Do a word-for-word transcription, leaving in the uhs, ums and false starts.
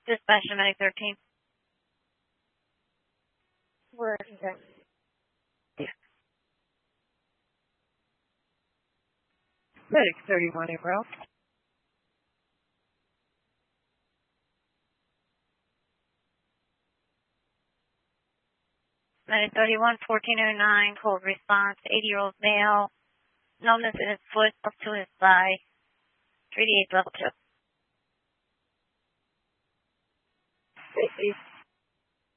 Dispatch to Medic thirteen. Where is it? Medic thirty-one, April. Medic thirty-one, fourteen oh nine, cold response, eighty-year-old male, numbness in his foot up to his thigh, three D eight level two. Safety.